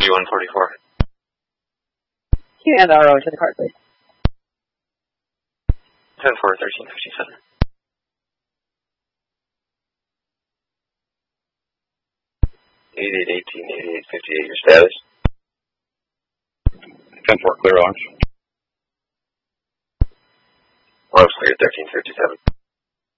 3144. Can you add RO to the card, please? 10-4-13-57. 88-18, 88-58, your status? 10-4, clear launch. Launch clear, 13-57.